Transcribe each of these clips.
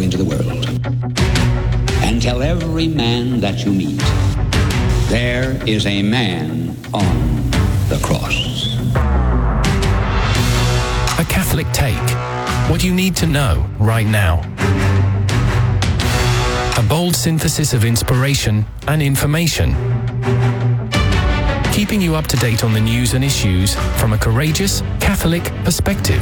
into the world. And tell every man that you meet, there is a man on the cross. A Catholic Take. What you need to know right now. A bold synthesis of inspiration and information. Keeping you up to date on the news and issues from a courageous Catholic perspective.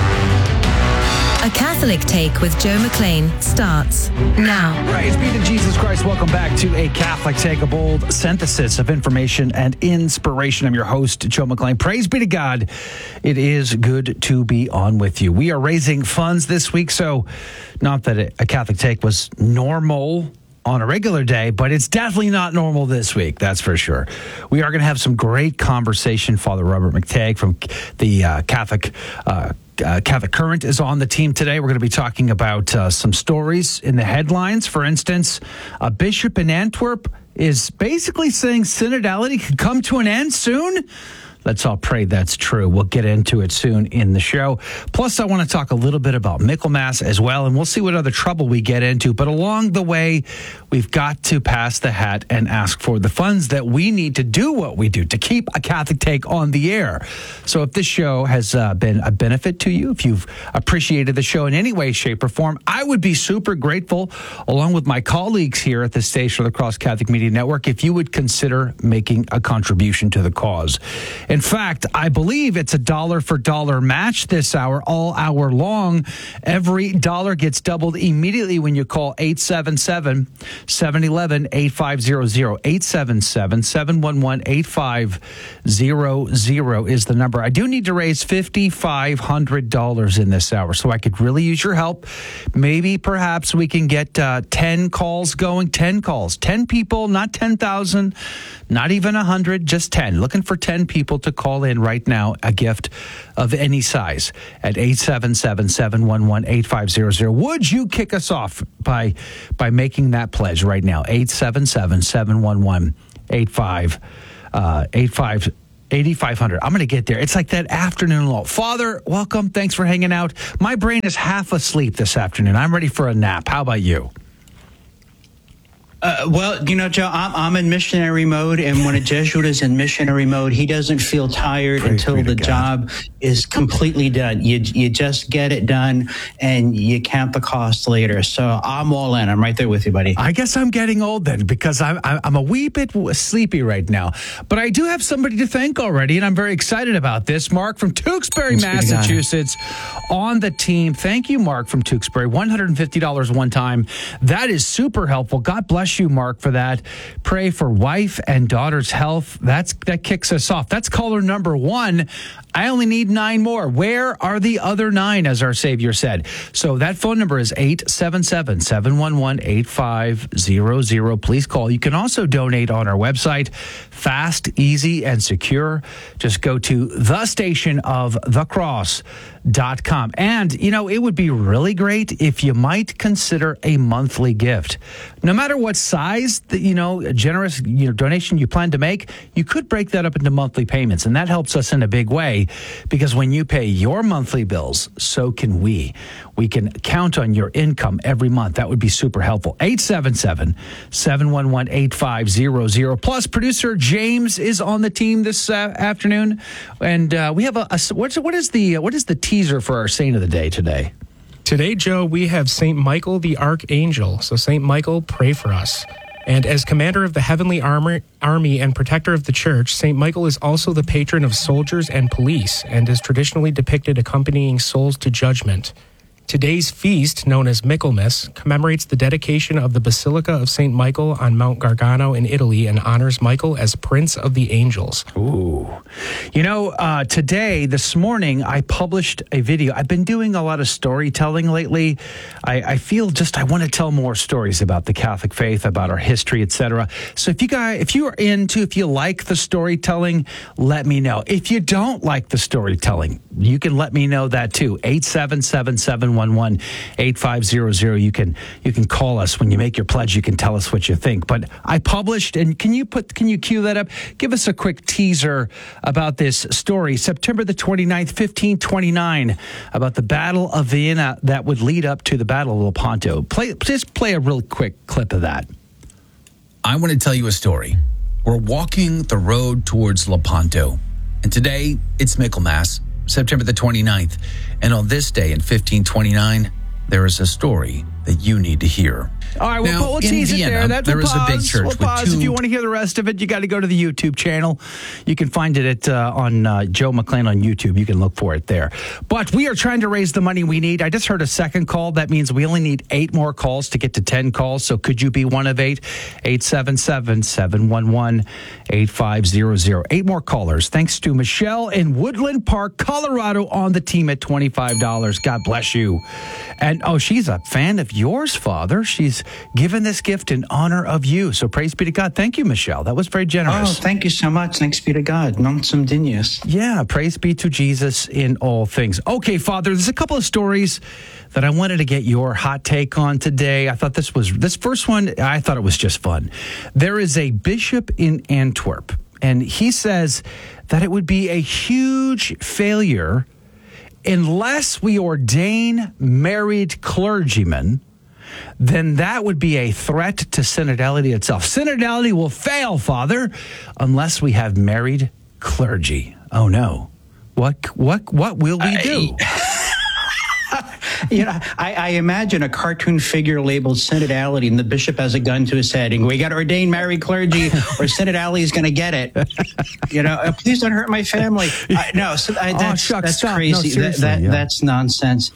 A Catholic Take with Joe McLean starts now. Praise be to Jesus Christ. Welcome back to A Catholic Take, a bold synthesis of information and inspiration. I'm your host, Joe McLean. Praise be to God. It is good to be on with you. We are raising funds this week, so not that A Catholic Take was normal on a regular day, but it's definitely not normal this week, that's for sure. We are going to have some great conversation. Father Robert McTagg from the Catholic Current is on the team today. We're going to be talking about some stories in the headlines. For instance, a bishop in Antwerp is basically saying synodality could come to an end soon. Let's all pray that's true. We'll get into it soon in the show. Plus, I want to talk a little bit about Michaelmas as well, and we'll see what other trouble we get into. But along the way, we've got to pass the hat and ask for the funds that we need to do what we do, to keep A Catholic Take on the air. So if this show has been a benefit to you, if you've appreciated the show in any way, shape, or form, I would be super grateful, along with my colleagues here at the station of the Cross Catholic Media Network, if you would consider making a contribution to the cause. In fact, I believe it's a dollar for dollar match this hour, all hour long. Every dollar gets doubled immediately when you call 877-711-8500. 877-711-8500 is the number. I do need to raise $5,500 in this hour, so I could really use your help. Maybe, perhaps, we can get 10 calls going. 10 calls. 10 people, not 10,000, not even 100, just 10. Looking for 10 people to call in right now, a gift of any size at 877-711-8500. Would you kick us off by making that pledge right now? 877-711-8500. I'm going to get there. It's like that afternoon lull. Father, welcome. Thanks for hanging out. My brain is half asleep this afternoon. I'm ready for a nap. How about you? Well, you know, Joe, I'm in missionary mode, and when a Jesuit is in missionary mode, he doesn't feel tired until the job is completely done. You just get it done, and you count the cost later. So I'm all in. I'm right there with you, buddy. I guess I'm getting old then, because I'm a wee bit sleepy right now. But I do have somebody to thank already, and I'm very excited about this. Mark from Tewksbury, Massachusetts, on the team. Thank you, Mark from Tewksbury. $150 one time. That is super helpful. God bless you, Mark, for that. Pray for wife and daughter's health. That kicks us off. That's caller number 1. I only need 9 more. Where are the other 9, as our Savior said? So that phone number is 877-711-8500. Please call. You can also donate on our website. Fast, easy, and secure. Just go to thestationofthecross.com. And, you know, it would be really great if you might consider a monthly gift. No matter what size, a generous donation you plan to make, you could break that up into monthly payments. And that helps us in a big way, because when you pay your monthly bills, so can we. We can count on your income every month. That would be super helpful. 877-711-8500. Plus, producer James is on the team this afternoon. And we have what is the teaser for our saint of the day today? Today, Joe, we have St. Michael the Archangel. So, St. Michael, pray for us. And as commander of the heavenly army and protector of the church, St. Michael is also the patron of soldiers and police, and is traditionally depicted accompanying souls to judgment. Today's feast, known as Michaelmas, commemorates the dedication of the Basilica of St. Michael on Mount Gargano in Italy and honors Michael as Prince of the Angels. Ooh. This morning, I published a video. I've been doing a lot of storytelling lately. I feel I want to tell more stories about the Catholic faith, about our history, etc. So if you like the storytelling, let me know. If you don't like the storytelling, you can let me know that too. 877-711 888-711-8500. You can call us when you make your pledge. You can tell us what you think. But I published, and can you cue that up? Give us a quick teaser about this story, September the 29th, 1529, about the Battle of Vienna that would lead up to the Battle of Lepanto. Just play a real quick clip of that. I want to tell you a story. We're walking the road towards Lepanto, and today it's Michaelmas, September the 29th. And on this day in 1529, there is a story that you need to hear. All right, we'll tease Vienna, it there. There is a big church. We'll pause. If you want to hear the rest of it, you got to go to the YouTube channel. You can find it on Joe McClain on YouTube. You can look for it there. But we are trying to raise the money we need. I just heard a second call. That means we only need 8 more calls to get to 10 calls. So could you be one of 8? 877-711-8500. 8 more callers. Thanks to Michelle in Woodland Park, Colorado, on the team at $25. God bless you. And, she's a fan of yours, Father. She's given this gift in honor of you. So praise be to God. Thank you, Michelle. That was very generous. Oh, thank you so much. Thanks be to God. Non sum dignus. Yeah, praise be to Jesus in all things. Okay, Father, there's a couple of stories that I wanted to get your hot take on today. I thought this first one, I thought it was just fun. There is a bishop in Antwerp, and he says that it would be a huge failure unless we ordain married clergymen. Then that would be a threat to synodality itself. Synodality will fail, Father, unless we have married clergy. Oh no. What will we do? I imagine a cartoon figure labeled synodality, and the bishop has a gun to his head, and we got to ordain married clergy, or synodality is going to get it. Please don't hurt my family. That's crazy. No, that's nonsense.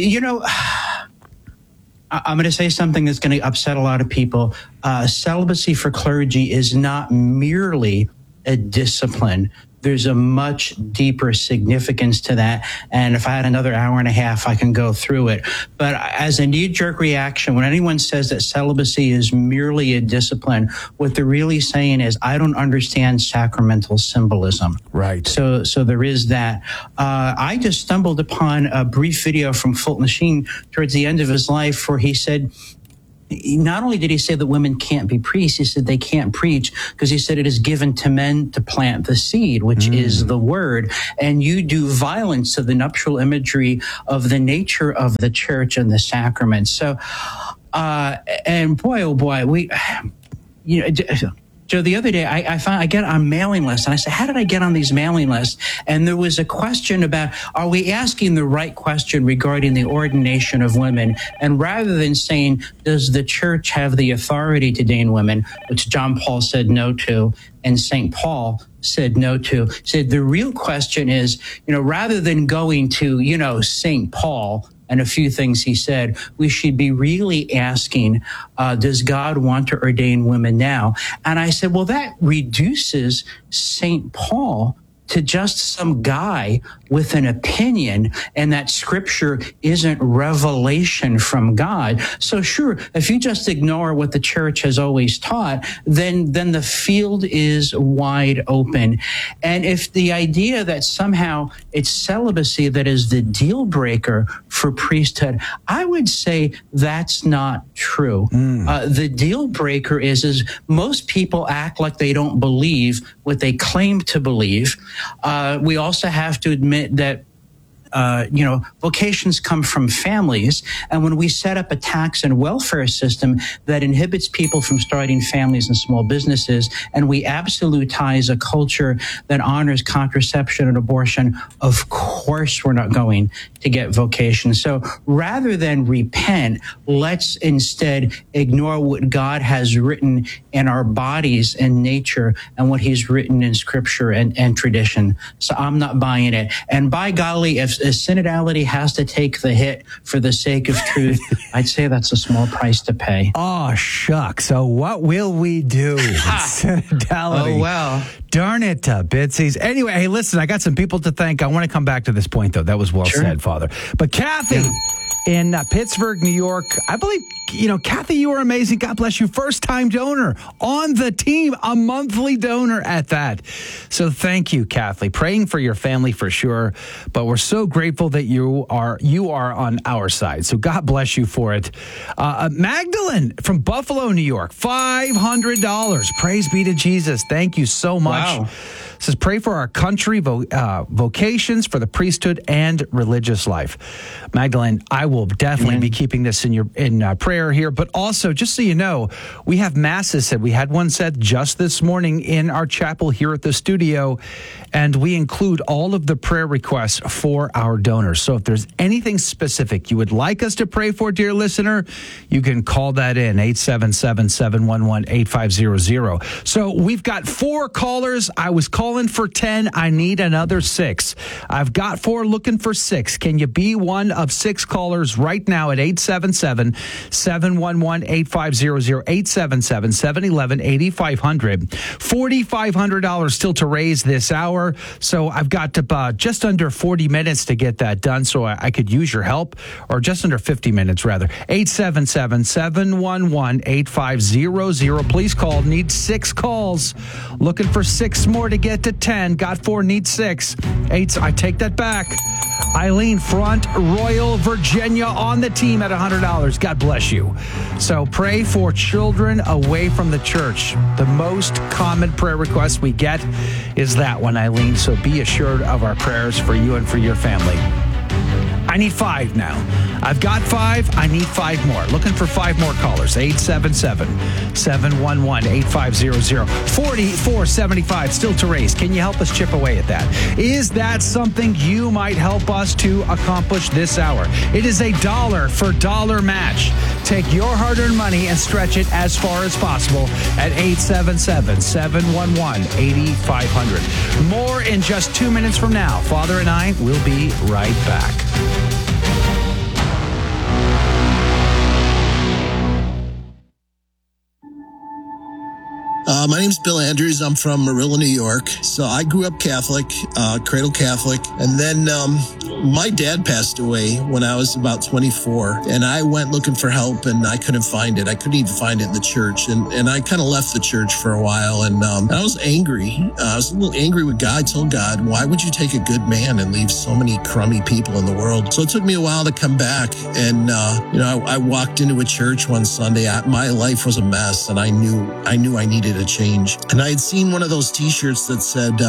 I'm going to say something that's going to upset a lot of people. Celibacy for clergy is not merely a discipline. There's a much deeper significance to that. And if I had another hour and a half, I can go through it. But as a knee-jerk reaction, when anyone says that celibacy is merely a discipline, what they're really saying is, I don't understand sacramental symbolism. Right. So there is that. I just stumbled upon a brief video from Fulton Sheen towards the end of his life where he said, not only did he say that women can't be priests, he said they can't preach because he said it is given to men to plant the seed, which is the word. And you do violence to the nuptial imagery of the nature of the church and the sacraments. So, and boy, oh boy, Joe, the other day, I get on mailing lists, and I said, how did I get on these mailing lists? And there was a question about, are we asking the right question regarding the ordination of women? And rather than saying, does the church have the authority to ordain women, which John Paul said no to, and St. Paul said no to, said the real question is, rather than going to, St. Paul, and a few things he said, we should be really asking, does God want to ordain women now? And I said, well, that reduces St. Paul to just some guy with an opinion, and that scripture isn't revelation from God. So sure, if you just ignore what the church has always taught, then the field is wide open. And if the idea that somehow it's celibacy that is the deal breaker for priesthood, I would say that's not true. The deal breaker is most people act like they don't believe what they claim to believe. We also have to admit that vocations come from families. And when we set up a tax and welfare system that inhibits people from starting families and small businesses, and we absolutize a culture that honors contraception and abortion, of course we're not going to get vocations. So rather than repent, let's instead ignore what God has written in our bodies and nature and what he's written in scripture and tradition. So I'm not buying it. And by golly, if synodality has to take the hit for the sake of truth, I'd say that's a small price to pay. Oh, shucks. So what will we do? Synodality. Oh, well. Darn it, Bitsies. Anyway, hey, listen, I got some people to thank. I want to come back to this point, though. That was well said, Father. But Kathy in Pittsburgh, New York, I believe, Kathy, you are amazing. God bless you. First-time donor on the team, a monthly donor at that. So thank you, Kathy. Praying for your family for sure, but we're so grateful that you are on our side. So God bless you for it. Magdalene from Buffalo, New York, $500. Praise be to Jesus. Thank you so much. Wow. Says, pray for our country, vocations, for the priesthood, and religious life. Magdalene, I will definitely be keeping this in prayer here. But also, just so you know, we have masses said. We had one said just this morning in our chapel here at the studio, and we include all of the prayer requests for our donors. So if there's anything specific you would like us to pray for, dear listener, you can call that in, 877-711-8500. So we've got 4 callers. I was calling for 10. I need another 6. I've got 4 looking for 6. Can you be one of 6 callers right now at 877-711-8500, 877-711-8500. $4,500 still to raise this hour. So I've got just under 40 minutes to get that done. So I could use your help, or just under 50 minutes rather. 877-711-8500. Please call. Need 6 calls. Looking for 6 more to get to 10. Got 4, need 6. 8. I take that back. Eileen, Front Royal, Virginia, on the team at $100. God bless you. So pray for children away from the church. The most common prayer request we get is that one, Eileen. So be assured of our prayers for you and for your family. I need 5 now. I've got 5. I need 5 more. Looking for 5 more callers. 877-711-8500. $4,475 still to raise. Can you help us chip away at that? Is that something you might help us to accomplish this hour? It is a dollar for dollar match. Take your hard-earned money and stretch it as far as possible at 877-711-8500. More in just 2 minutes from now. Father and I will be right back. My name's Bill Andrews. I'm from Marilla, New York. So I grew up Catholic, cradle Catholic. And then my dad passed away when I was about 24. And I went looking for help and I couldn't find it. I couldn't even find it in the church. And I kind of left the church for a while. And I was angry. I was a little angry with God. I told God, why would you take a good man and leave so many crummy people in the world? So it took me a while to come back. And, I walked into a church one Sunday. My life was a mess. And I knew I needed a change. And I had seen one of those t-shirts that said,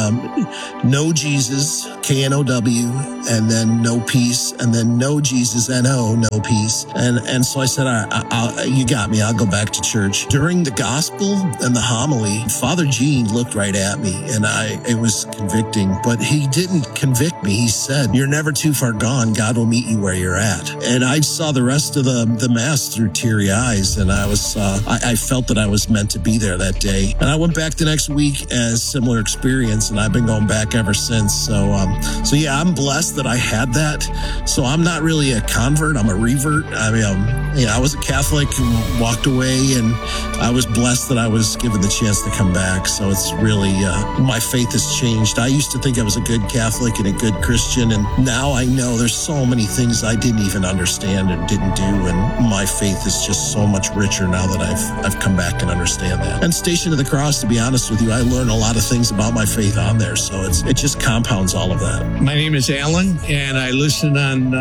no Jesus, K-N-O-W, and then no peace, and then no Jesus, N-O, no peace. And so I said, you got me. I'll go back to church. During the gospel and the homily, Father Gene looked right at me, and it was convicting, but he didn't convict me. He said, you're never too far gone. God will meet you where you're at. And I saw the rest of the mass through teary eyes, and I felt that I was meant to be there that day. And I went back the next week as similar experience, and I've been going back ever since. So yeah, I'm blessed that I had that. So I'm not really a convert. I'm a revert. I mean, I was a Catholic who walked away, and I was blessed that I was given the chance to come back. So it's really, my faith has changed. I used to think I was a good Catholic and a good Christian, and now I know there's so many things I didn't even understand and didn't do, and my faith is just so much richer now that I've come back and understand that. And Station of the Cross, to be honest with you, I learned a lot of things about my faith on there, so it just compounds all of that. My name is Alan, and I listen on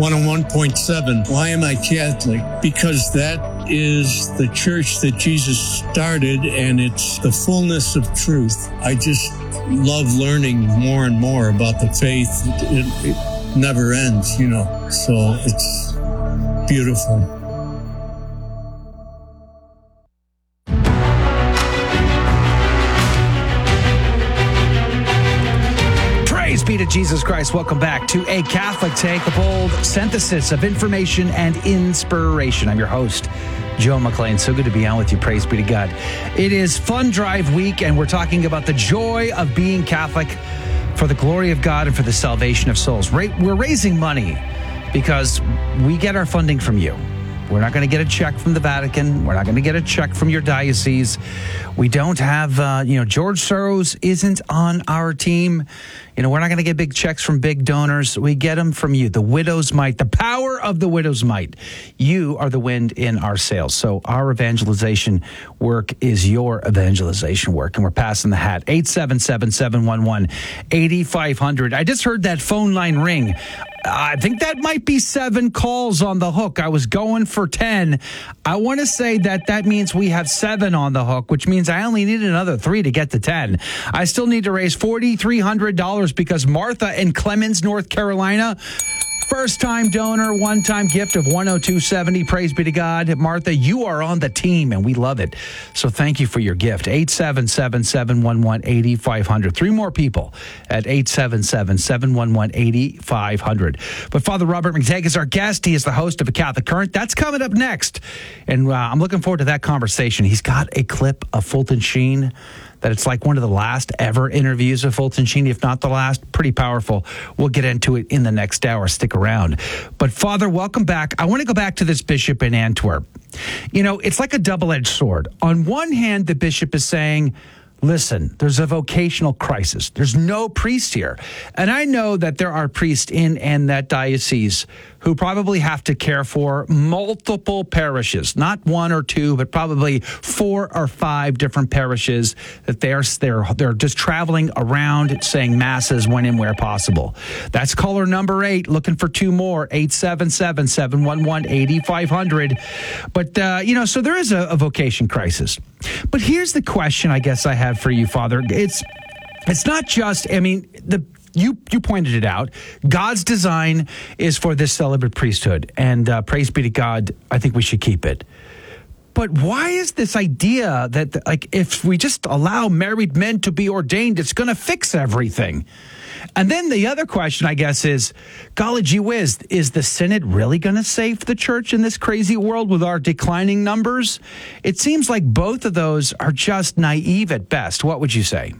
101.7. Why am I Catholic? Because that is the church that Jesus started, and it's the fullness of truth. I just love learning more and more about the faith. It never ends, so it's beautiful. Praise be to Jesus Christ. Welcome back to A Catholic Take, a bold synthesis of information and inspiration. I'm your host, Joe McLean. So good to be on with you. Praise be to God. It is Fund Drive Week, and we're talking about the joy of being Catholic for the glory of God and for the salvation of souls. We're raising money because we get our funding from you. We're not going to get a check from the Vatican. We're not going to get a check from your diocese. We don't have, George Soros isn't on our team. We're not going to get big checks from big donors. We get them from you, the widow's mite, the power of the widow's mite. You are the wind in our sails. So our evangelization work is your evangelization work. And we're passing the hat. 877-711-8500. I just heard that phone line ring. I think that might be 7 calls on the hook. I was going for 10. I want to say that means we have 7 on the hook, which means I only need another 3 to get to 10. I still need to raise $4,300 because Martha in Clemens, North Carolina, first-time donor, one-time gift of $102.70. Praise be to God. Martha, you are on the team, and we love it. So thank you for your gift. 877-711-8500. 3 more people at 877-711-8500. But Father Robert McTagg is our guest. He is the host of A Catholic Current. That's coming up next. And I'm looking forward to that conversation. He's got a clip of Fulton Sheen that it's like one of the last ever interviews of Fulton Sheen, if not the last. Pretty powerful. We'll get into it in the next hour. Stick around. But Father, welcome back. I want to go back to this bishop in Antwerp. It's like a double-edged sword. On one hand, the bishop is saying, listen, there's a vocational crisis. There's no priest here. And I know that there are priests in and that diocese who probably have to care for multiple parishes, not 1 or 2, but probably 4 or 5 different parishes that they're just traveling around saying masses when and where possible. That's caller number 8, looking for 2 more, 877-711-8500. But, so there is a vocation crisis. But here's the question I guess I have for you, Father. It's not just, You pointed it out. God's design is for this celibate priesthood, and praise be to God, I think we should keep it. But why is this idea that, if we just allow married men to be ordained, it's going to fix everything? And then the other question, I guess, is, golly gee whiz, is the Synod really going to save the church in this crazy world with our declining numbers? It seems like both of those are just naive at best. What would you say?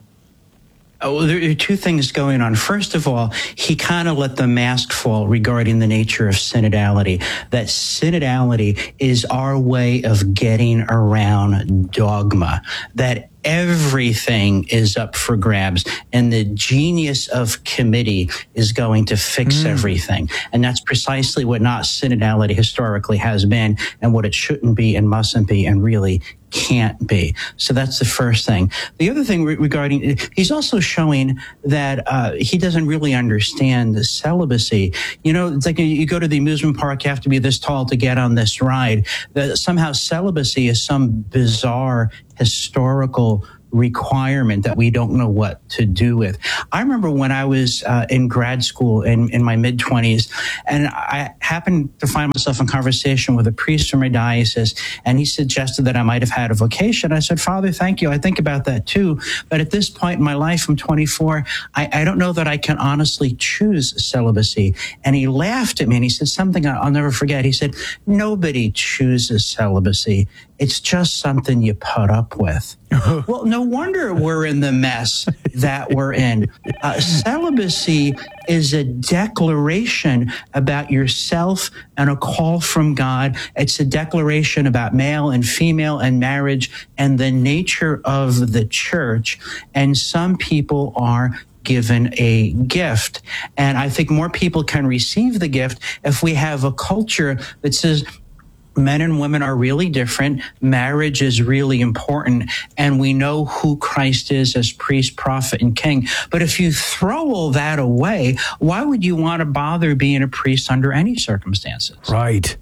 Oh, there are 2 things going on. First of all, he kind of let the mask fall regarding the nature of synodality. That synodality is our way of getting around dogma. That everything is up for grabs, and the genius of committee is going to fix everything. And that's precisely what not synodality historically has been, and what it shouldn't be and mustn't be and really can't be. So that's the first thing. The other thing regarding, he's also showing that he doesn't really understand the celibacy. It's like you go to the amusement park, you have to be this tall to get on this ride. That somehow celibacy is some bizarre historical requirement that we don't know what to do with. I remember when I was in grad school in my mid-20s, and I happened to find myself in conversation with a priest from my diocese, and he suggested that I might have had a vocation. I said, Father, thank you. I think about that too. But at this point in my life, I'm 24, I don't know that I can honestly choose celibacy. And he laughed at me, and he said something I'll never forget. He said, nobody chooses celibacy. It's just something you put up with. Well, no wonder we're in the mess that we're in. Celibacy is a declaration about yourself and a call from God. It's a declaration about male and female and marriage and the nature of the church. And some people are given a gift. And I think more people can receive the gift if we have a culture that says, men and women are really different. Marriage is really important. And we know who Christ is as priest, prophet, and king. But if you throw all that away, why would you want to bother being a priest under any circumstances? Right.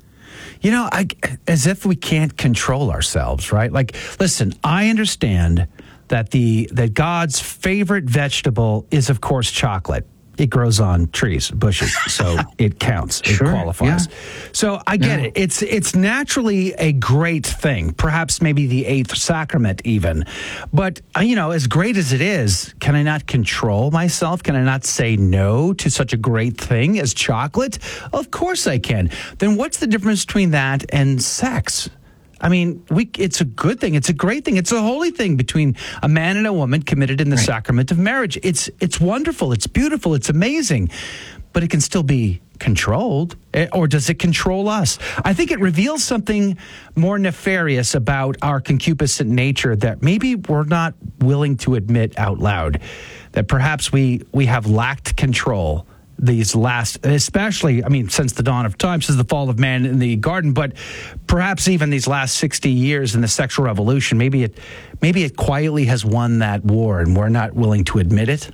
As if we can't control ourselves, right? Listen, I understand that that God's favorite vegetable is, of course, chocolate. It grows on trees, bushes, so it counts. It qualifies. Yeah. So I get it. It's naturally a great thing, perhaps maybe the 8th sacrament even. But, as great as it is, can I not control myself? Can I not say no to such a great thing as chocolate? Of course I can. Then what's the difference between that and sex? It's a good thing. It's a great thing. It's a holy thing between a man and a woman committed in the sacrament of marriage. It's wonderful. It's beautiful. It's amazing. But it can still be controlled, or does it control us? I think it reveals something more nefarious about our concupiscent nature that maybe we're not willing to admit out loud, that perhaps we have lacked control these last, especially, since the dawn of time, since the fall of man in the garden, but perhaps even these last 60 years in the sexual revolution, maybe it quietly has won that war and we're not willing to admit it.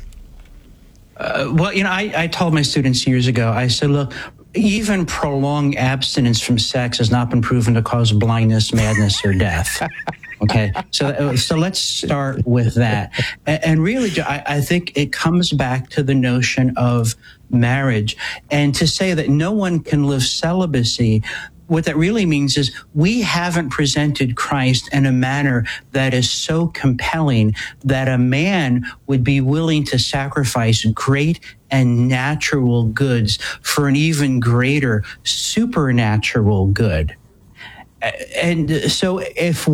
I told my students years ago, I said, look, even prolonged abstinence from sex has not been proven to cause blindness, madness, or death. Okay, so let's start with that. And really, I think it comes back to the notion of marriage. And to say that no one can live celibacy, what that really means is we haven't presented Christ in a manner that is so compelling that a man would be willing to sacrifice great and natural goods for an even greater supernatural good. And so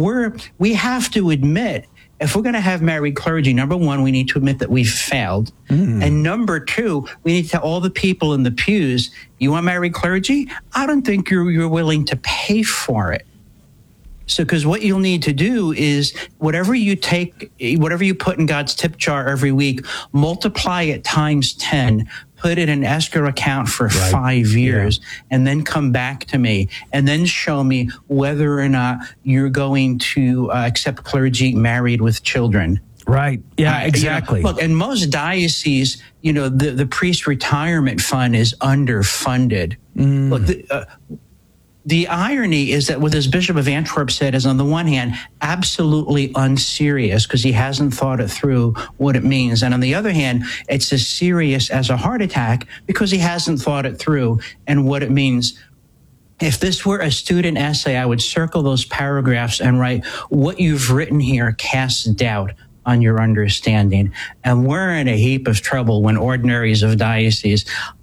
we have to admit, if we're going to have married clergy, number one, we need to admit that we've failed. And number two, we need to tell all the people in the pews, you want married clergy? I don't think you're willing to pay for it. So, because what you'll need to do is whatever you put in God's tip jar every week, multiply it times 10, put it in an escrow account for 5 years, and then come back to me and then show me whether or not you're going to accept clergy married with children. Right. Yeah, exactly. Look, in most dioceses, the priest retirement fund is underfunded. Look, the irony is that what this Bishop of Antwerp said is, on the one hand, absolutely unserious because he hasn't thought it through what it means. And on the other hand, it's as serious as a heart attack because he hasn't thought it through and what it means. If this were a student essay, I would circle those paragraphs and write, what you've written here casts doubt on your understanding. And we're in a heap of trouble when ordinaries of dioceses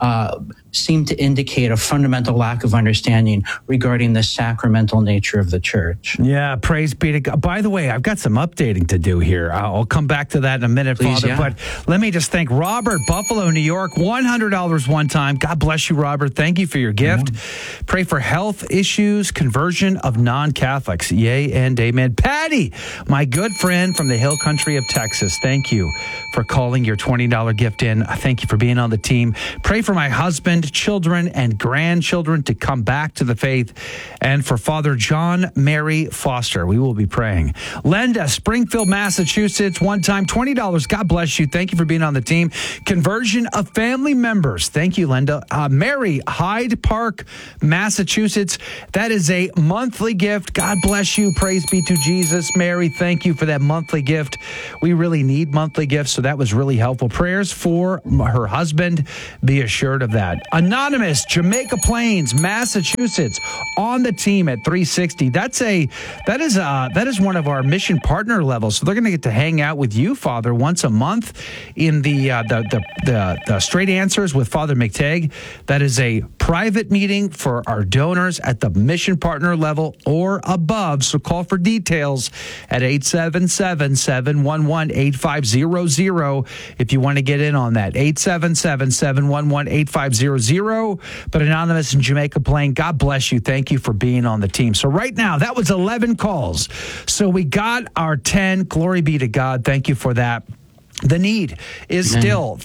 seem to indicate a fundamental lack of understanding regarding the sacramental nature of the church. Yeah, praise be to God. By the way, I've got some updating to do here. I'll come back to that in a minute, Please, Father. yeah. But let me just thank Robert, Buffalo, New York, $100 one time. God bless you, Robert. Thank you for your gift. Pray for health issues, conversion of non-Catholics. Yay and amen. Patty, my good friend from the hill country of Texas, thank you for calling your $20 gift in. Thank you for being on the team. Pray for my husband, children, and grandchildren to come back to the faith, and for Father John Mary Foster. We will be praying. Linda, Springfield, Massachusetts, one time $20. God bless you. Thank you for being on the team. Conversion of family members. Thank you, Linda. Mary, Hyde Park, Massachusetts. That is a monthly gift. God bless you. Praise be to Jesus. Mary, thank you for that monthly gift. We really need monthly gifts, so that was really helpful. Prayers for her husband. Be assured of that. Anonymous, Jamaica Plains, Massachusetts, on the team at 360. That is one of our mission partner levels. So they're going to get to hang out with you, Father, once a month in the Straight Answers with Father McTagg. That is a private meeting for our donors at the mission partner level or above. So call for details at 877-711-8500 if you want to get in on that. 877-711-8500. But Anonymous in Jamaica Plain, God bless you. Thank you for being on the team. So right now, that was 11 calls. So we got our 10. Glory be to God. Thank you for that. The need is still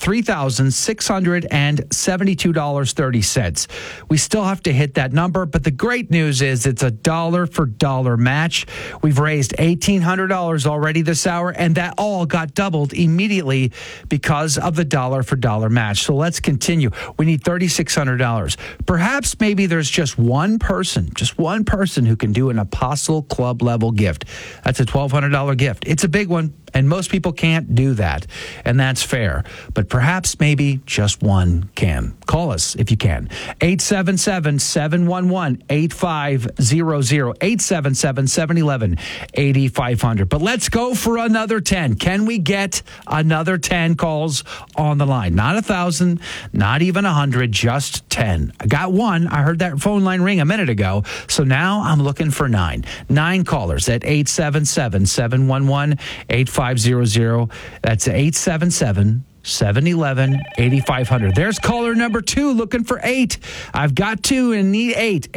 $3,672.30. We still have to hit that number, but the great news is it's a dollar-for-dollar match. We've raised $1,800 already this hour, and that all got doubled immediately because of the dollar-for-dollar match. So let's continue. We need $3,600. Perhaps maybe there's just one person who can do an Apostle Club level gift. That's a $1,200 gift. It's a big one. And most people can't do that, and that's fair. But perhaps maybe just one can. Call us if you can. 877-711-8500, 877-711-8500. But let's go for another 10. Can we get another 10 calls on the line? Not 1,000, not even 100, just 10. I got one. I heard that phone line ring a minute ago. So now I'm looking for 9. 9 callers at 877-711-8500. That's 877 711-8500. There's caller number 2 looking for 8. I've got 2 and need 8.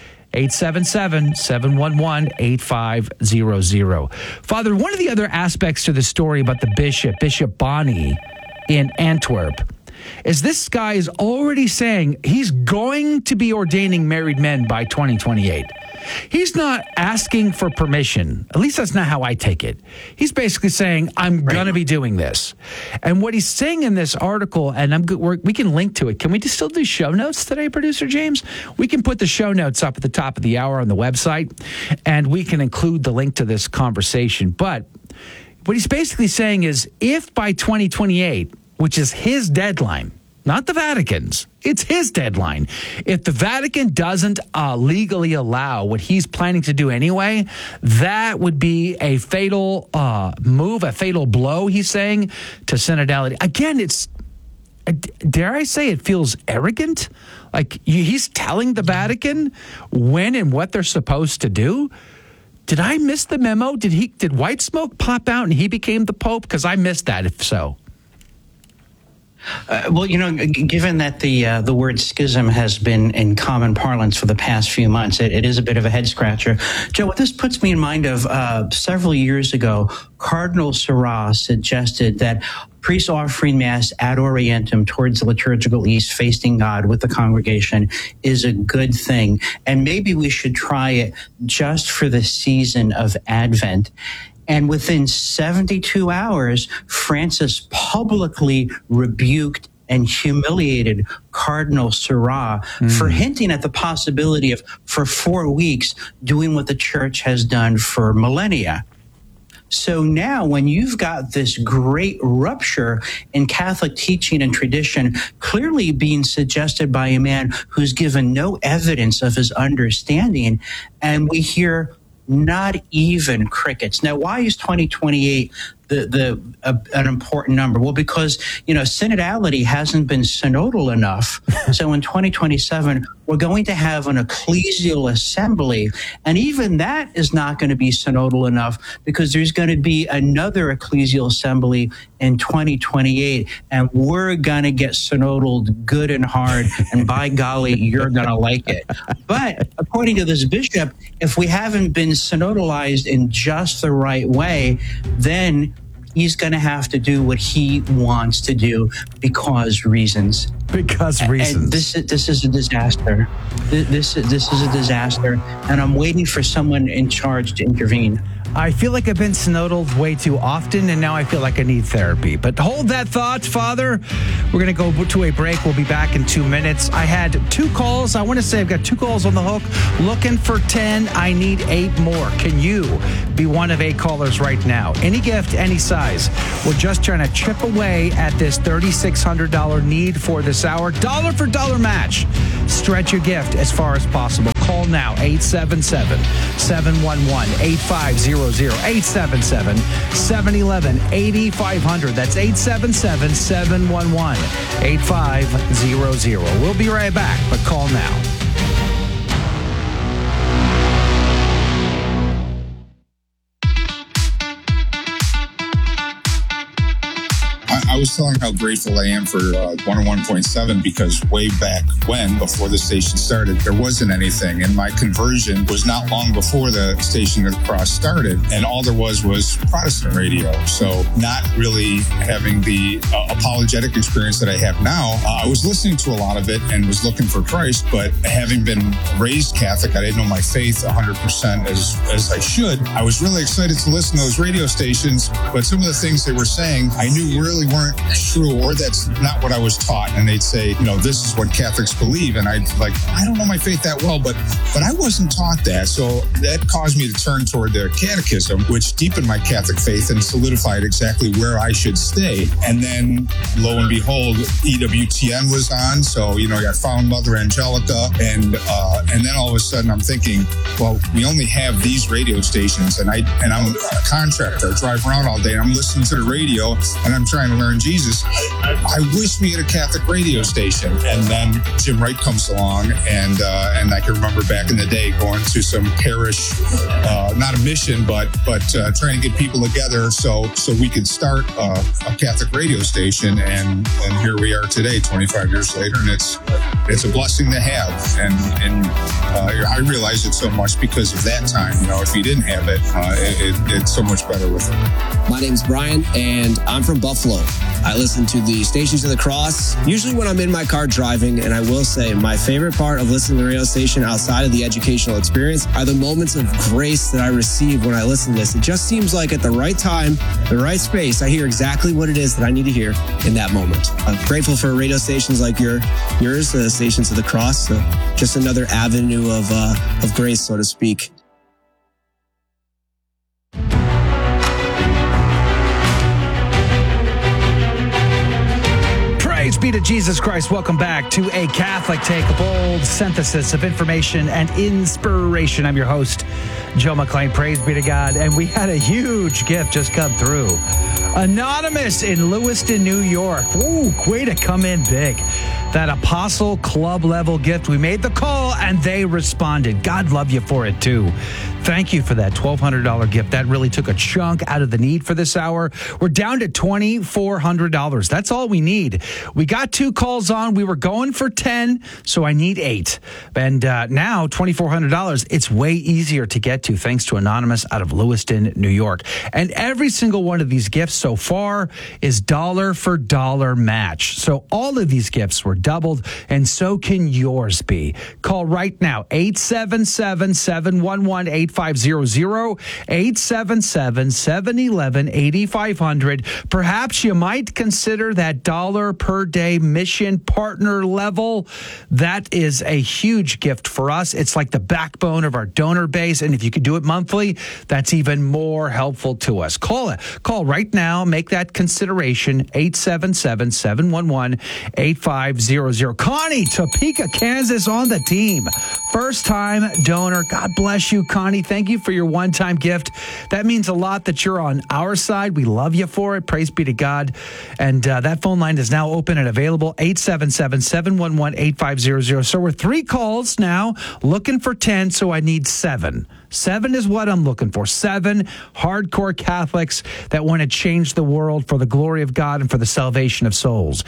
877-711-8500. Father, one of the other aspects to the story about the Bishop Bonnie in Antwerp, is this guy is already saying he's going to be ordaining married men by 2028. He's not asking for permission. At least that's not how I take it. He's basically saying, I'm going to be doing this. And what he's saying in this article, and we can link to it. Can we just still do show notes today, Producer James? We can put the show notes up at the top of the hour on the website, and we can include the link to this conversation. But what he's basically saying is, if by 2028, which is his deadline, not the Vatican's, it's his deadline. If the Vatican doesn't legally allow what he's planning to do anyway, that would be a fatal move, a fatal blow, he's saying, to synodality. Again, it's, dare I say, it feels arrogant. Like he's telling the Vatican when and what they're supposed to do. Did I miss the memo? Did white smoke pop out and he became the Pope? Because I missed that, if so. Well, given that the word schism has been in common parlance for the past few months, it is a bit of a head scratcher. Joe, what this puts me in mind of several years ago, Cardinal Sarah suggested that priests offering Mass ad orientem towards the liturgical east, facing God with the congregation, is a good thing. And maybe we should try it just for the season of Advent. And within 72 hours, Francis publicly rebuked and humiliated Cardinal Sarah for hinting at the possibility of, for 4 weeks, doing what the church has done for millennia. So now when you've got this great rupture in Catholic teaching and tradition clearly being suggested by a man who's given no evidence of his understanding, and we hear not even crickets. Now, why is 2028 an important number? Well, because, synodality hasn't been synodal enough. So in 2027, we're going to have an ecclesial assembly. And even that is not going to be synodal enough because there's going to be another ecclesial assembly in 2028. And we're going to get synodal good and hard. And by golly, you're going to like it. But according to this bishop, if we haven't been synodalized in just the right way, then he's going to have to do what he wants to do because reasons. Because reasons. And this is a disaster. This is a disaster, and I'm waiting for someone in charge to intervene. I feel like I've been synodal way too often, and now I feel like I need therapy. But hold that thought, Father. We're going to go to a break. We'll be back in 2 minutes. I had 2 calls. I want to say I've got 2 calls on the hook. Looking for 10. I need 8 more. Can you be one of 8 callers right now? Any gift, any size. We're just trying to chip away at this $3,600 need for this hour. Dollar for dollar match. Stretch your gift as far as possible. Call now, 877-711-8500. 877-711-8500. That's 877-711-8500. We'll be right back, but call now. I was telling how grateful I am for 101.7 because way back when, before the station started, there wasn't anything. And my conversion was not long before the Station of the Cross started. And all there was Protestant radio. So not really having the apologetic experience that I have now. I was listening to a lot of it and was looking for Christ. But having been raised Catholic, I didn't know my faith 100% as I should. I was really excited to listen to those radio stations. But some of the things they were saying, I knew really weren't true, or that's not what I was taught. And they'd say, this is what Catholics believe. And I'd like, I don't know my faith that well, but I wasn't taught that. So that caused me to turn toward the catechism, which deepened my Catholic faith and solidified exactly where I should stay. And then lo and behold, EWTN was on. So, I found Mother Angelica. And then all of a sudden I'm thinking, well, we only have these radio stations and I'm a contractor. I drive around all day and I'm listening to the radio and I'm trying to learn Jesus. I wish we had a Catholic radio station. And then Jim Wright comes along, and I can remember back in the day going to some parish, not a mission, but trying to get people together so we could start a Catholic radio station. And here we are today, 25 years later, and it's a blessing to have. And I realize it so much because of that time. If you didn't have it, it's so much better with it. My name's Brian, and I'm from Buffalo. I listen to the Stations of the Cross, usually when I'm in my car driving, and I will say my favorite part of listening to the radio station outside of the educational experience are the moments of grace that I receive when I listen to this. It just seems like at the right time, the right space, I hear exactly what it is that I need to hear in that moment. I'm grateful for radio stations like yours, the Stations of the Cross, just another avenue of grace, so to speak. Praise be to Jesus Christ. Welcome back to a Catholic Take, a bold synthesis of information and inspiration. I'm your host, Joe McClain. Praise be to God. And we had a huge gift just come through. Anonymous in Lewiston, New York. Ooh, way to come in big. That Apostle Club level gift. We made the call and they responded. God love you for it too. Thank you for that $1,200 gift. That really took a chunk out of the need for this hour. We're down to $2,400. That's all we need. We got 2 calls on. We were going for 10, so I need 8. And now $2,400, it's way easier to get to thanks to Anonymous out of Lewiston, New York. And every single one of these gifts so far is dollar for dollar match. So all of these gifts were doubled, and so can yours be. Call right now, 877-711-8500, 877-711-8500. Perhaps you might consider that dollar per day mission partner level. That is a huge gift for us. It's like the backbone of our donor base, and if you could do it monthly, that's even more helpful to us. Call right now. Make that consideration, 877-711-8500. Connie, Topeka, Kansas on the team. First-time donor. God bless you, Connie. Thank you for your one-time gift. That means a lot that you're on our side. We love you for it. Praise be to God. And that phone line is now open and available, 877-711-8500. So we're 3 calls now, looking for 10, so I need 7. 7 is what I'm looking for. 7 hardcore Catholics that want to change the world for the glory of God and for the salvation of souls.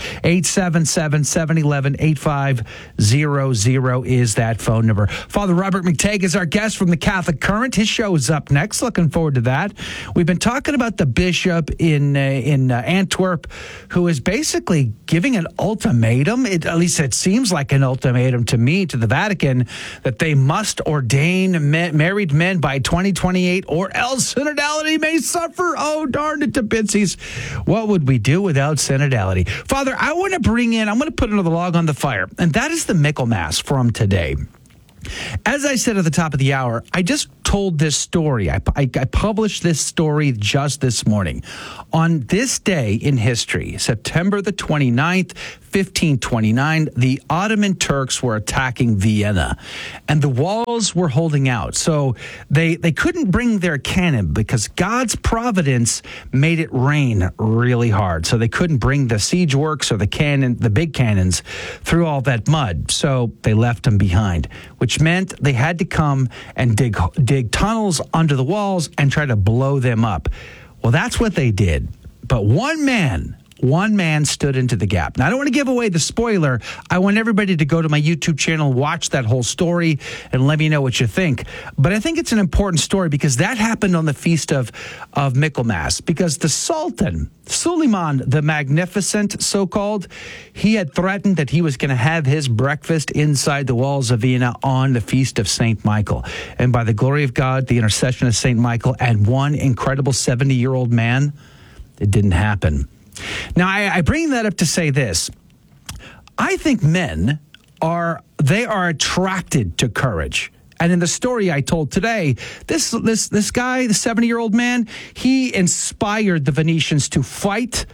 877-711-8500 is that phone number. Father Robert McTagg is our guest from the Catholic Current. His show is up next. Looking forward to that. We've been talking about the bishop in Antwerp who is basically giving an ultimatum. At least it seems like an ultimatum to me, to the Vatican, that they must ordain married men by 2028 or else synodality may suffer. Oh, darn it to bitsies. What would we do without synodality? Father, I'm going to put another log on the fire, and that is the Michaelmas from today. As I said at the top of the hour, I just told this story. I published this story just this morning. On this day in history, September the 29th, 1529, the Ottoman Turks were attacking Vienna, and the walls were holding out. So they couldn't bring their cannon because God's providence made it rain really hard. So they couldn't bring the siege works or the big cannons through all that mud. So they left them behind, which meant they had to come and dig tunnels under the walls and try to blow them up. Well, that's what they did. But one man stood into the gap. Now, I don't want to give away the spoiler. I want everybody to go to my YouTube channel, watch that whole story, and let me know what you think. But I think it's an important story because that happened on the feast of Michaelmas, because the Sultan, Suleiman the Magnificent, so-called, he had threatened that he was going to have his breakfast inside the walls of Vienna on the feast of St. Michael. And by the glory of God, the intercession of St. Michael, and one incredible 70-year-old man, it didn't happen. Now, I bring that up to say this. I think men are attracted to courage. And in the story I told today, this guy, the 70-year-old man, he inspired the Venetians to fight,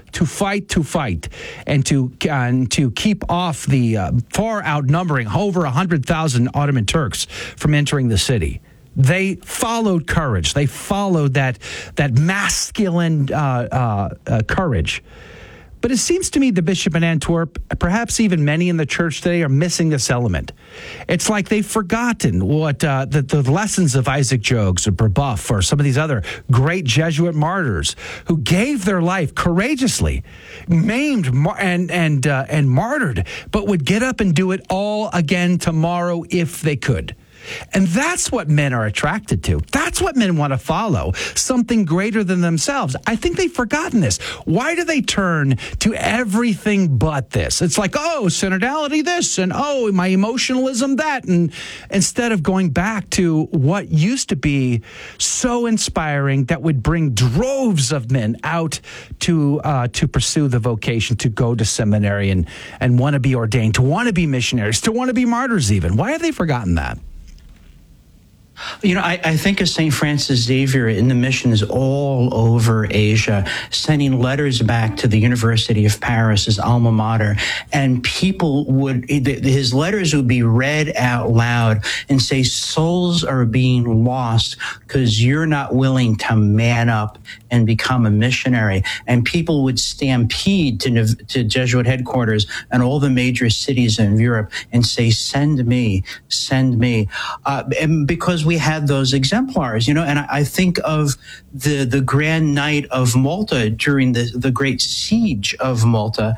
and to keep off the far outnumbering over 100,000 Ottoman Turks from entering the city. They followed courage. They followed that masculine courage. But it seems to me the bishop in Antwerp, perhaps even many in the church today, are missing this element. It's like they've forgotten what the lessons of Isaac Jogues or Brebeuf or some of these other great Jesuit martyrs who gave their life courageously, maimed and martyred, but would get up and do it all again tomorrow if they could. And that's what men are attracted to. That's what men want to follow, something greater than themselves. I think they've forgotten this. Why do they turn to everything but this? It's like, oh, synodality this, and oh, my emotionalism that. And instead of going back to what used to be so inspiring that would bring droves of men out to pursue the vocation, to go to seminary and want to be ordained, to want to be missionaries, to want to be martyrs even. Why have they forgotten that? You know, I think of St. Francis Xavier in the missions all over Asia, sending letters back to the University of Paris, his alma mater, and people his letters would be read out loud and say, souls are being lost because you're not willing to man up and become a missionary. And people would stampede to Jesuit headquarters and all the major cities in Europe and say, send me. And because we had those exemplars, you know, and I think of the Grand Knight of Malta during the Great Siege of Malta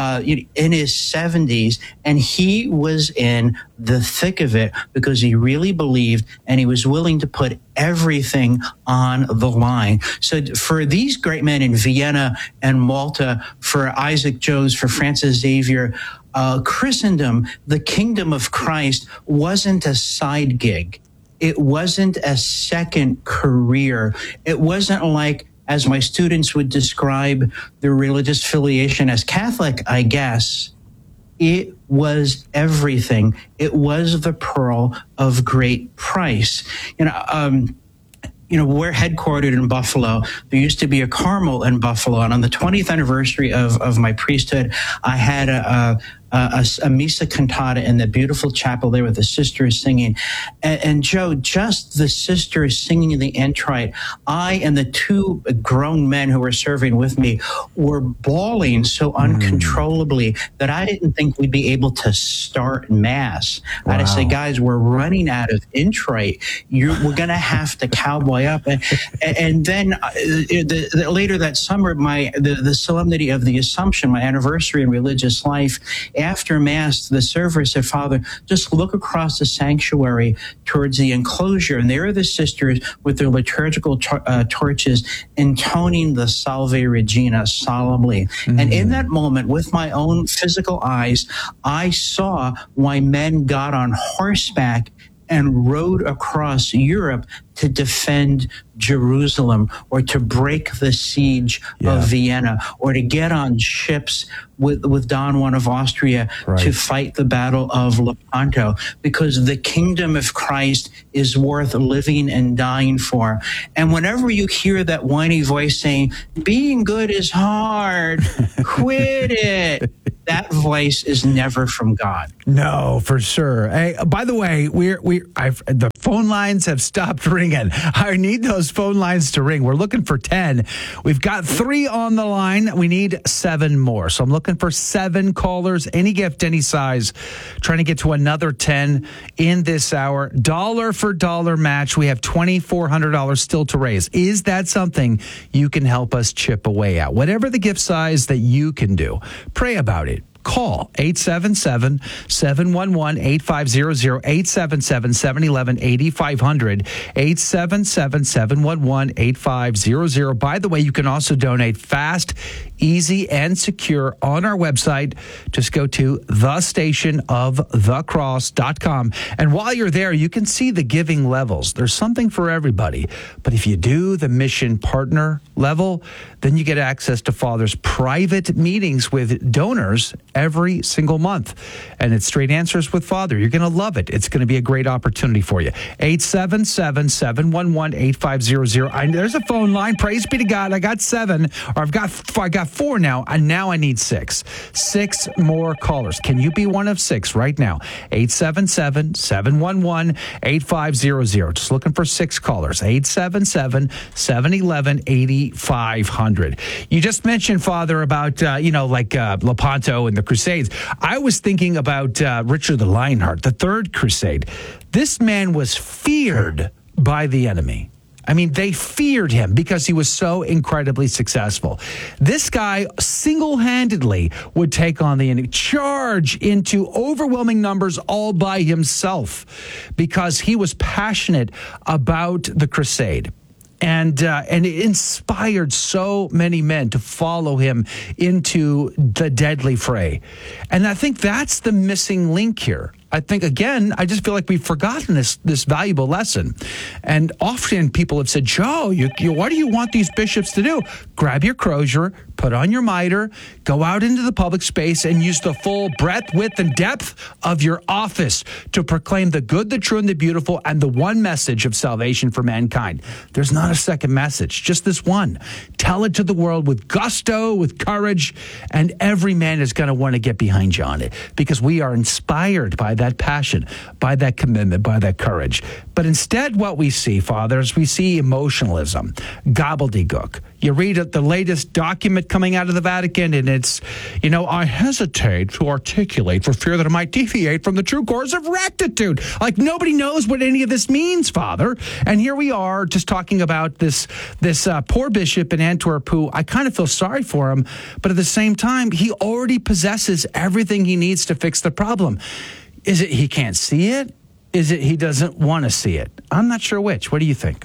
in his 70s, and he was in the thick of it because he really believed and he was willing to put everything on the line. So for these great men in Vienna and Malta, for Isaac Jogues, for Francis Xavier, Christendom, the kingdom of Christ, wasn't a side gig. It wasn't a second career. It wasn't like, as my students would describe their religious affiliation as Catholic, I guess. It was everything. It was the pearl of great price. You know, we're headquartered in Buffalo. There used to be a Carmel in Buffalo, and on the 20th anniversary of my priesthood, I had a missa cantata in the beautiful chapel there with the sisters singing. And Joe, just the sisters singing the introit, I and the two grown men who were serving with me were bawling so uncontrollably that I didn't think we'd be able to start Mass. Wow. I had to say, guys, we're running out of introit. We're going to have to cowboy up. And then later that summer, the solemnity of the Assumption, my anniversary in religious life, after Mass, the server said, Father, just look across the sanctuary towards the enclosure, and there are the sisters with their liturgical torches intoning the Salve Regina solemnly. And in that moment, with my own physical eyes, I saw why men got on horseback and rode across Europe to defend Jerusalem, or to break the siege of Vienna, or to get on ships with Don Juan of Austria to fight the Battle of Lepanto, because the kingdom of Christ is worth living and dying for. And whenever you hear that whiny voice saying, being good is hard, quit it, that voice is never from God. No, for sure. Hey, by the way, the phone lines have stopped ringing. I need those phone lines to ring. We're looking for 10. We've got 3 on the line. We need 7 more. So I'm looking for 7 callers, any gift, any size, trying to get to another 10 in this hour. Dollar for dollar match. We have $2,400 still to raise. Is that something you can help us chip away at? Whatever the gift size that you can do, pray about it. Call 877-711-8500, 877-711-8500, 877-711-8500. By the way, you can also donate fast, easy, and secure on our website. Just go to thestationofthecross.com. And while you're there, you can see the giving levels. There's something for everybody. But if you do the mission partner level, then you get access to Father's private meetings with donors every single month. And it's Straight Answers with Father. You're going to love it. It's going to be a great opportunity for you. 877-711-8500. There's a phone line. Praise be to God. I got 7, or I've got 4 now, and now I need 6. 6 more callers. Can you be one of 6 right now? 877-711-8500. Just looking for 6 callers. 877-711-8500. You just mentioned, Father, about, Lepanto and the Crusades. I was thinking about Richard the Lionheart, the Third Crusade. This man was feared by the enemy. I mean, they feared him because he was so incredibly successful. This guy single-handedly would take on the enemy, charge into overwhelming numbers all by himself because he was passionate about the crusade. And it inspired so many men to follow him into the deadly fray. And I think that's the missing link here. I think, again, I just feel like we've forgotten this valuable lesson. And often people have said, Joe, what do you want these bishops to do? Grab your crozier, put on your mitre, go out into the public space and use the full breadth, width, and depth of your office to proclaim the good, the true, and the beautiful, and the one message of salvation for mankind. There's not a second message, just this one. Tell it to the world with gusto, with courage, and every man is going to want to get behind you on it because we are inspired by that passion, by that commitment, by that courage. But instead, what we see, Father, is we see emotionalism, gobbledygook. You read the latest document coming out of the Vatican, and it's, I hesitate to articulate for fear that it might deviate from the true course of rectitude. Like, nobody knows what any of this means, Father. And here we are just talking about this poor bishop in Antwerp who I kind of feel sorry for him, but at the same time, he already possesses everything he needs to fix the problem. Is it he can't see it? Is it he doesn't want to see it? I'm not sure which. What do you think?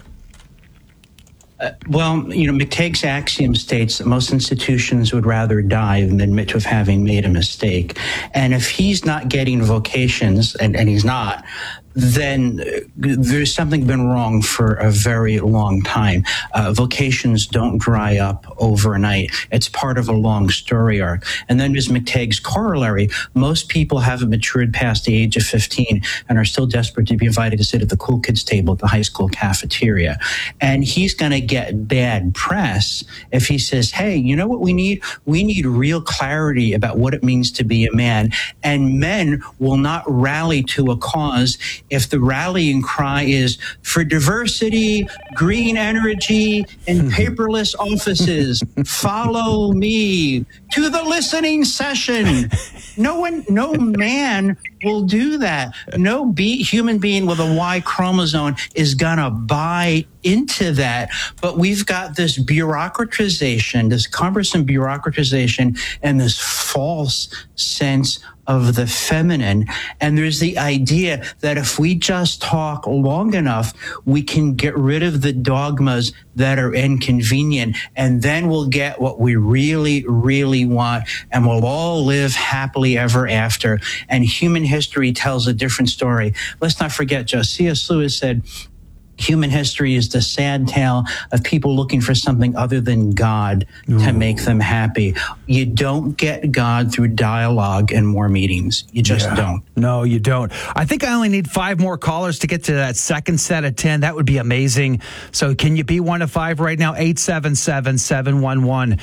McTague's axiom states that most institutions would rather die than admit to having made a mistake. And if he's not getting vocations, and he's not, then there's something been wrong for a very long time. Vocations don't dry up overnight. It's part of a long story arc. And then there's McTague's corollary. Most people haven't matured past the age of 15 and are still desperate to be invited to sit at the cool kids table at the high school cafeteria. And he's going to get bad press if he says, hey, you know what we need? We need real clarity about what it means to be a man. And men will not rally to a cause if the rallying cry is for diversity, green energy, and paperless offices. Follow me to the listening session. No man will do that. No human being with a Y chromosome is gonna buy into that. But we've got this bureaucratization, this cumbersome bureaucratization, and this false sense of the feminine. And there's the idea that if we just talk long enough, we can get rid of the dogmas that are inconvenient, and then we'll get what we really, really want, and we'll all live happily ever after. And human history tells a different story. Let's not forget, C.S. Lewis said, human history is the sad tale of people looking for something other than God to make them happy. You don't get God through dialogue and more meetings. You just don't. No, you don't. I think I only need 5 more callers to get to that second set of 10. That would be amazing. So can you be one of 5 right now? 877-711-8500.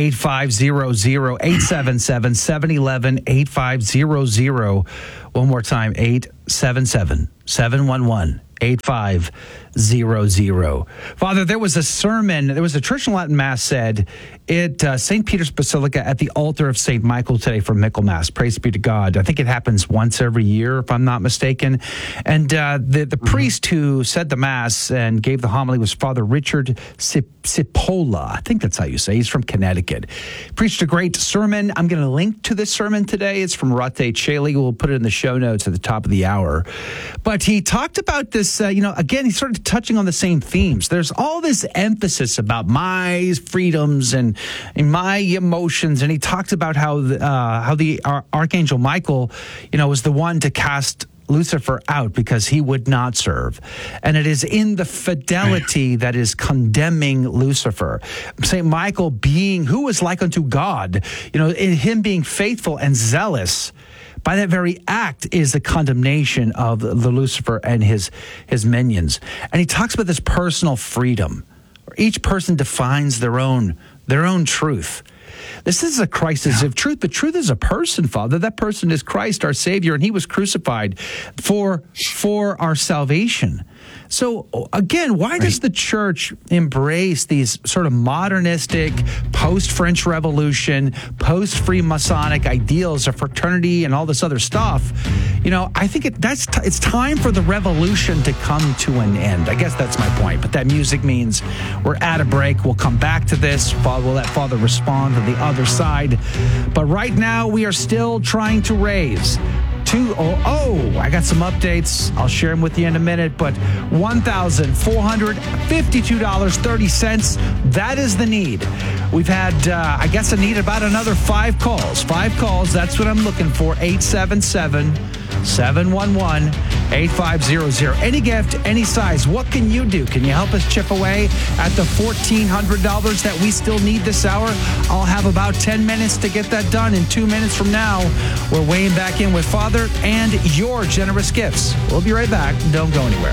877-711-8500. One more time, 877-711-8500. 8500. Father, there was a Church and Latin Mass said at St. Peter's Basilica at the altar of St. Michael today for Michaelmas. Praise be to God. I think it happens once every year, if I'm not mistaken. And the priest who said the Mass and gave the homily was Father Richard Cipolla. I think that's how you say. He's from Connecticut. Preached a great sermon. I'm going to link to this sermon today. It's from Rate Chaley. We'll put it in the show notes at the top of the hour. But he talked about this, again, he started touching on the same themes. There's all this emphasis about my freedoms and my emotions. And he talked about how the Archangel Michael, was the one to cast Lucifer out because he would not serve. And it is in the fidelity that is condemning Lucifer. St. Michael being who is like unto God, in him being faithful and zealous, by that very act is the condemnation of the Lucifer and his minions. And he talks about this personal freedom, where each person defines their own truth. This is a crisis of truth, but truth is a person, Father. That person is Christ, our Savior, and he was crucified for our salvation. So, again, why does the church embrace these sort of modernistic, post-French Revolution, post-Freemasonic ideals of fraternity and all this other stuff? I think it's time for the revolution to come to an end. I guess that's my point. But that music means we're at a break. We'll come back to this. We'll let Father respond on the other side. But right now, we are still trying to raise I got some updates. I'll share them with you in a minute, but $1,452.30. That is the need. We've had, I need about another 5 calls. 5 calls, that's what I'm looking for. 877-711-8500. Any gift, any size. What can you do? Can you help us chip away at the $1,400 that we still need this hour? I'll have about 10 minutes to get that done. In 2 minutes from now, we're weighing back in with Father and your generous gifts. We'll be right back. Don't go anywhere.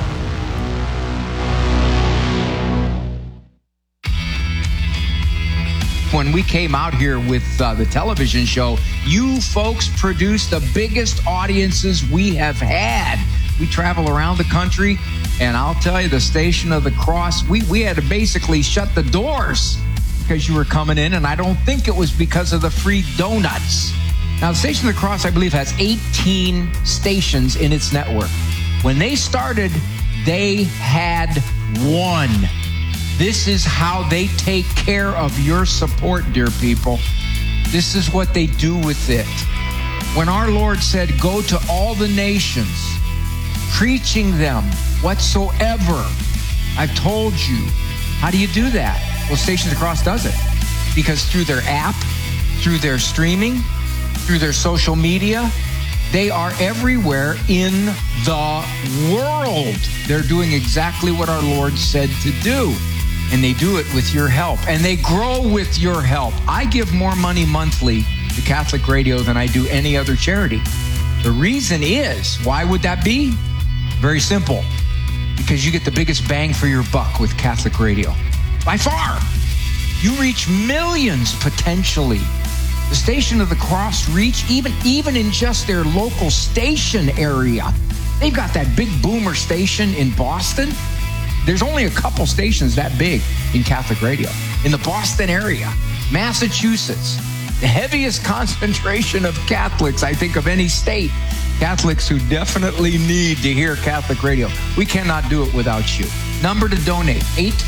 When we came out here with the television show, you folks produced the biggest audiences we have had. We travel around the country, and I'll tell you, the Station of the Cross, we had to basically shut the doors because you were coming in, and I don't think it was because of the free donuts. Now, the Station of the Cross, I believe, has 18 stations in its network. When they started, they had 1. This is how they take care of your support, dear people. This is what they do with it. When our Lord said, go to all the nations, preaching them whatsoever I've told you. How do you do that? Well, Stations of the Cross does it. Because through their app, through their streaming, through their social media, they are everywhere in the world. They're doing exactly what our Lord said to do. And they do it with your help. And they grow with your help. I give more money monthly to Catholic Radio than I do any other charity. The reason is, why would that be? Very simple. Because you get the biggest bang for your buck with Catholic Radio. By far. You reach millions potentially. The Station of the Cross reach, even in just their local station area. They've got that big boomer station in Boston. There's only a couple stations that big in Catholic Radio. In the Boston area, Massachusetts, the heaviest concentration of Catholics, I think, of any state. Catholics who definitely need to hear Catholic Radio. We cannot do it without you. Number to donate,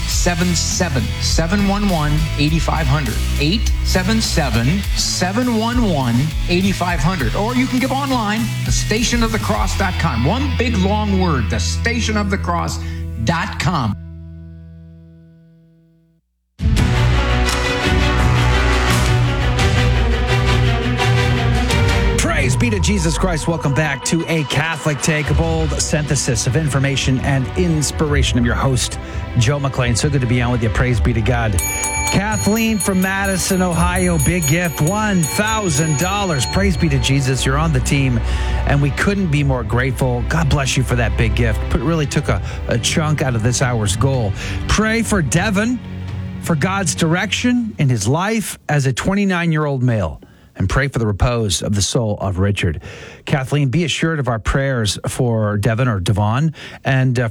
877-711-8500. 877-711-8500. Or you can give online, thestationofthecross.com. One big long word, thestationofthecross.com. Praise be to Jesus Christ. Welcome back to A Catholic Take, a bold synthesis of information and inspiration. I'm your host, Joe McLean. So good to be on with you. Praise be to God. Kathleen from Madison, Ohio, big gift, $1,000. Praise be to Jesus. You're on the team, and we couldn't be more grateful. God bless you for that big gift. Really took a chunk out of this hour's goal. Pray for Devin, for God's direction in his life as a 29-year-old male. And pray for the repose of the soul of Richard. Kathleen, be assured of our prayers for Devin or Devon and